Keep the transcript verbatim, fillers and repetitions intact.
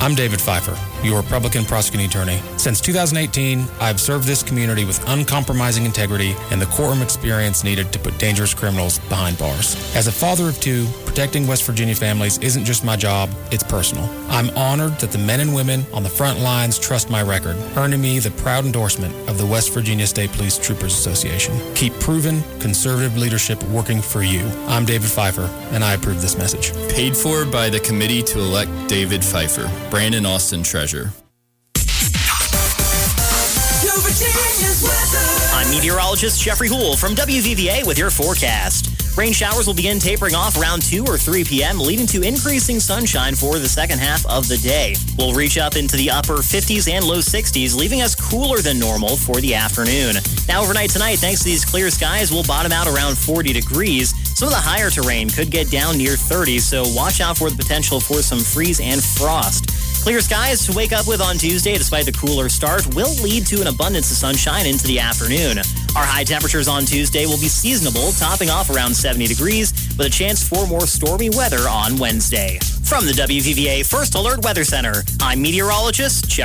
I'm David Pfeiffer, your Republican prosecuting attorney. Since two thousand eighteen, I've served this community with uncompromising integrity and the courtroom experience needed to put dangerous criminals behind bars. As a father of two, protecting West Virginia families isn't just my job, it's personal. I'm honored that the men and women on the front lines trust my record, earning me the proud endorsement of the West Virginia State Police Troopers Association. Keep proven conservative leadership working for you. I'm David Pfeiffer, and I approve this message. Paid for by the Committee to Elect David Pfeiffer. Brandon Austin, Treasurer. I'm meteorologist Jeffrey Houle from W V V A with your forecast. Rain showers will begin tapering off around two or three p.m., leading to increasing sunshine for the second half of the day. We'll reach up into the upper fifties and low sixties, leaving us cooler than normal for the afternoon. Now, overnight tonight, thanks to these clear skies, we'll bottom out around forty degrees. Some of the higher terrain could get down near thirty, so watch out for the potential for some freeze and frost. Clear skies to wake up with on Tuesday, despite the cooler start, will lead to an abundance of sunshine into the afternoon. Our high temperatures on Tuesday will be seasonable, topping off around seventy degrees, with a chance for more stormy weather on Wednesday. From the W V V A First Alert Weather Center, I'm meteorologist Jeff